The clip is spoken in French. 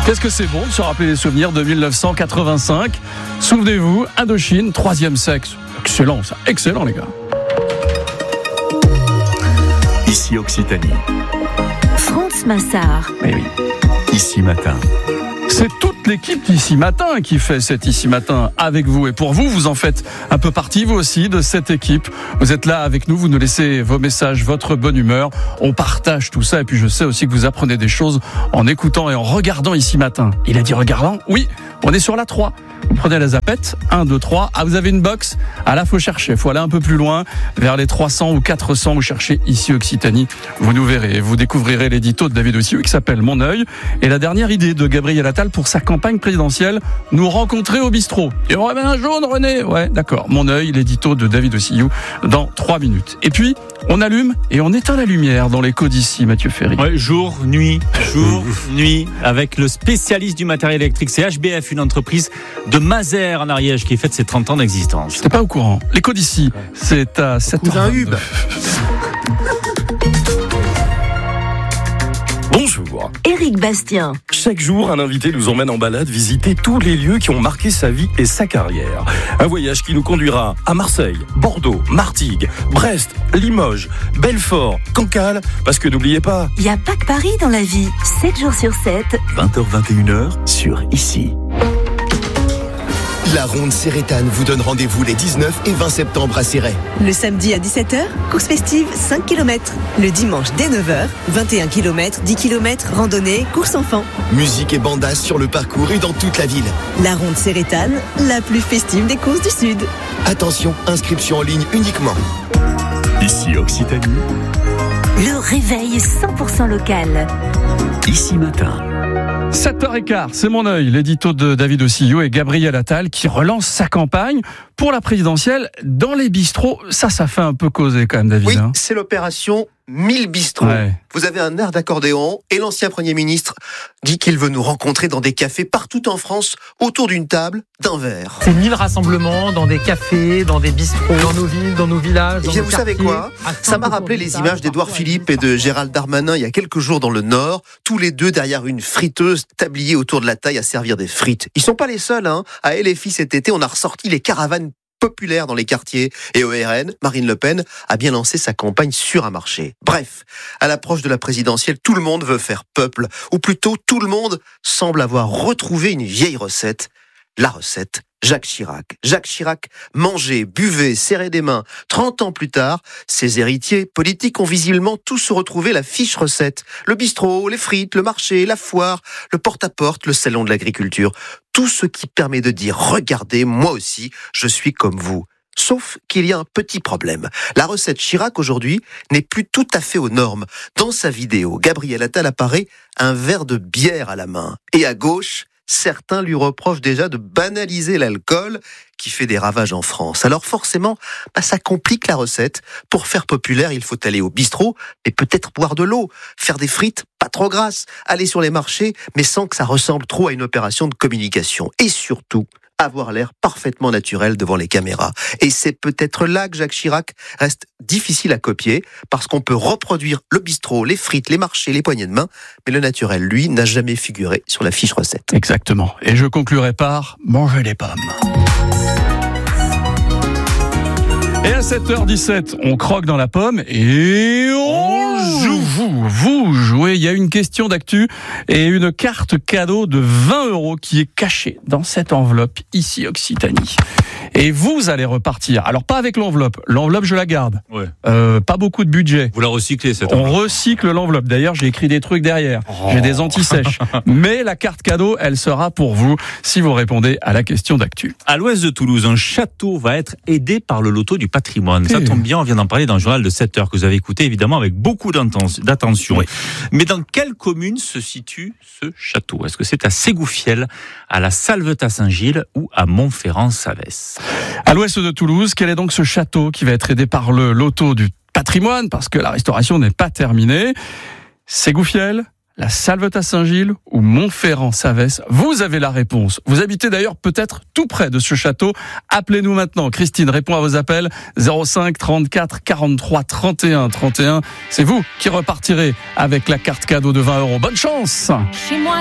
Qu'est-ce que c'est bon de se rappeler les souvenirs de 1985. Souvenez-vous, Indochine, troisième sexe. Excellent ça, excellent les gars. Ici Occitanie. France Massard. Eh oui, Ici Matin. C'est toute l'équipe d'Ici Matin qui fait cet Ici Matin avec vous. Et pour vous, vous en faites un peu partie, vous aussi, de cette équipe. Vous êtes là avec nous, vous nous laissez vos messages, votre bonne humeur. On partage tout ça. Et puis je sais aussi que vous apprenez des choses en écoutant et en regardant Ici Matin. Il a dit regardant ? Oui, on est sur la 3. Vous prenez la zapette, 1, 2, 3. Ah, vous avez une box ? Ah là, faut chercher. Faut aller un peu plus loin, vers les 300 ou 400. Vous cherchez Ici Occitanie. Vous nous verrez. Vous découvrirez l'édito de David Ossiou qui s'appelle Mon œil. Et la dernière idée de Gabriel Attal pour sa campagne présidentielle, nous rencontrer au bistrot. Et on remet un jaune, René. Ouais, d'accord. Mon œil, l'édito de David Ossiou dans 3 minutes. Et puis, on allume et on éteint la lumière dans l'écho d'ici, Mathieu Ferry. Ouais, jour, nuit, avec le spécialiste du matériel électrique. C'est HBF, une entreprise de Mazères en Ariège qui fête ses 30 ans d'existence. J'étais pas au courant. L'écho d'ici, c'est à 7h22. Bonjour. Éric Bastien. Chaque jour, un invité nous emmène en balade visiter tous les lieux qui ont marqué sa vie et sa carrière. Un voyage qui nous conduira à Marseille, Bordeaux, Martigues, Brest, Limoges, Belfort, Cancale, parce que n'oubliez pas... Il n'y a pas que Paris dans la vie. 7 jours sur 7. 20h-21h sur Ici. La Ronde Cérétane vous donne rendez-vous les 19 et 20 septembre à Céret. Le samedi à 17h, course festive 5 km. Le dimanche dès 9h, 21 km, 10 km, randonnée, course enfant. Musique et bandas sur le parcours et dans toute la ville. La Ronde Cérétane, la plus festive des courses du Sud. Attention, inscription en ligne uniquement. Ici Occitanie. Le réveil 100% local. Ici Matin. 7h15, c'est Mon œil, l'édito de David Ossiou et Gabriel Attal qui relance sa campagne pour la présidentielle dans les bistrots. Ça fait un peu causer quand même, David. Oui, c'est l'opération 1000 bistrots. Ouais. Vous avez un air d'accordéon et l'ancien Premier ministre dit qu'il veut nous rencontrer dans des cafés partout en France, autour d'une table, d'un verre. C'est 1000 rassemblements dans des cafés, dans des bistrots, dans nos villes, dans nos villages. Et bien vous savez quoi ? Ça m'a rappelé les images d'Édouard Philippe et de Gérald Darmanin il y a quelques jours dans le Nord, tous les deux derrière une friteuse, tabliée autour de la taille à servir des frites. Ils sont pas les seuls, hein. À LFI cet été, on a ressorti les caravanes populaire dans les quartiers. Et au RN, Marine Le Pen a bien lancé sa campagne sur un marché. Bref, à l'approche de la présidentielle, tout le monde veut faire peuple. Ou plutôt, tout le monde semble avoir retrouvé une vieille recette. La recette Jacques Chirac. Jacques Chirac mangeait, buvait, serrait des mains. 30 ans plus tard, ses héritiers politiques ont visiblement tous retrouvé la fiche recette. Le bistrot, les frites, le marché, la foire, le porte-à-porte, le salon de l'agriculture. Tout ce qui permet de dire « Regardez, moi aussi, je suis comme vous ». Sauf qu'il y a un petit problème. La recette Chirac aujourd'hui n'est plus tout à fait aux normes. Dans sa vidéo, Gabriel Attal apparaît un verre de bière à la main. Et à gauche, certains lui reprochent déjà de banaliser l'alcool qui fait des ravages en France. Alors forcément, ça complique la recette. Pour faire populaire, il faut aller au bistrot, mais peut-être boire de l'eau, faire des frites, pas trop grasses, aller sur les marchés, mais sans que ça ressemble trop à une opération de communication. Et surtout, avoir l'air parfaitement naturel devant les caméras. Et c'est peut-être là que Jacques Chirac reste difficile à copier, parce qu'on peut reproduire le bistrot, les frites, les marchés, les poignées de main, mais le naturel, lui, n'a jamais figuré sur la fiche recette. Exactement. Et je conclurai par manger les pommes. Et à 7h17, on croque dans la pomme et on joue. Vous jouez. Il y a une question d'actu et une carte cadeau de 20 € qui est cachée dans cette enveloppe ici Occitanie. Et vous allez repartir. Alors pas avec l'enveloppe. L'enveloppe, je la garde. Ouais. Pas beaucoup de budget. Vous la recyclez cette On enveloppe. recycle l'enveloppe. D'ailleurs, j'ai écrit des trucs derrière. J'ai des anti-sèches. Mais la carte cadeau, elle sera pour vous si vous répondez à la question d'actu. À l'ouest de Toulouse, un château va être aidé par le loto du patrimoine. Ça tombe bien, on vient d'en parler dans le journal de 7h que vous avez écouté évidemment avec beaucoup d'attention. Oui. Mais dans quelle commune se situe ce château ? Est-ce que c'est à Ségoufielle, à la Salvetat-Saint-Gilles ou à Montferrand-Savès ? À l'ouest de Toulouse, quel est donc ce château qui va être aidé par le loto du patrimoine, parce que la restauration n'est pas terminée? Ségoufielle, la Salvetat-Saint-Gilles ou Montferrand-Savès? Vous avez la réponse. Vous habitez d'ailleurs peut-être tout près de ce château. Appelez-nous maintenant. Christine répond à vos appels 05 34 43 31 31. C'est vous qui repartirez avec la carte cadeau de 20 €. Bonne chance! Chez moi.